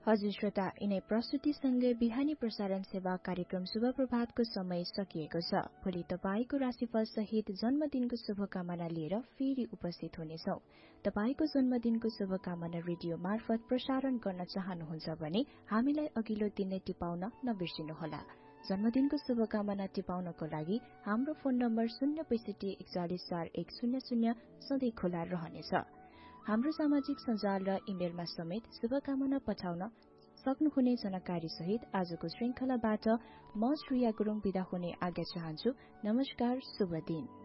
हजुर श्रोता, यिनै प्रस्तुतिसँगै बिहानी प्रसारण सेवा कार्यक्रम शुभ प्रभातको समय सकिएको छ। भोलि तपाईको राशिफल सहित जन्मदिनको शुभकामना लिएर फेरि उपस्थित हुनेछौ। तपाईको जन्मदिनको शुभकामना रेडियो मार्फत प्रसारण गर्न चाहनुहुन्छ भने हामीलाई अघिल्लो दिन नै टिपाउन नबिर्सिनुहोला। जन्मदिनको शुभकामना टिपाउनको लागि हाम्रो फोन नम्बर 065144100 सधैँ खुला रहनेछ। हाम्रो सामाजिक सञ्जाल र इमेलमा समेत शुभकामना पठाउन सक्नुहुने जानकारी सहित आजको श्रृंखलाबाट म श्रेया गुरुङ बिदा हुने आज्ञा चाहन्छु। नमस्कार, शुभ दिन।